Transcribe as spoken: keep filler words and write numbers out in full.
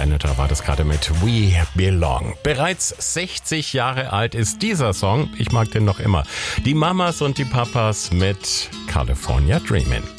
Senator war das gerade mit We Belong. Bereits sechzig Jahre alt ist dieser Song. Ich mag den noch immer. Die Mamas und die Papas mit California Dreamin'.